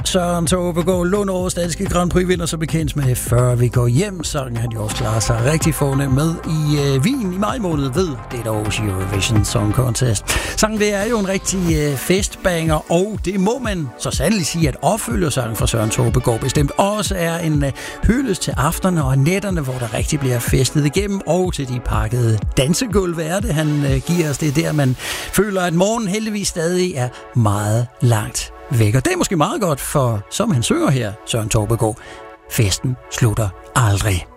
Søren Tåbegaard, Lundeårets danske Grand Prix-vinder, så bekendt med Før vi går hjem. Sangen han jo også klarer sig rigtig fornemt med i Wien i maj måned ved det års Eurovision Song Contest. Sangen det er jo en rigtig festbanger, og det må man så sandelig sige, at opfølgersangen fra Søren Tåbegaard bestemt også er en hyldest til aftenerne og nætterne, hvor der rigtig bliver festet igennem, og til de pakkede dansegulv er det, han giver os. Det er der, man føler, at morgen heldigvis stadig er meget langt væk. Og det er måske meget godt, for som han synger her, Søren Tåbegaard, festen slutter aldrig.